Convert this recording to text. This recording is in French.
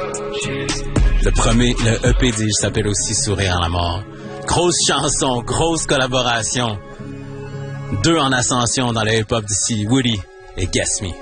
Le EP s'appelle aussi Sourire à la mort. Grosse chanson, grosse collaboration. 2 en ascension dans le hip-hop d'ici, Woody et Guess Me.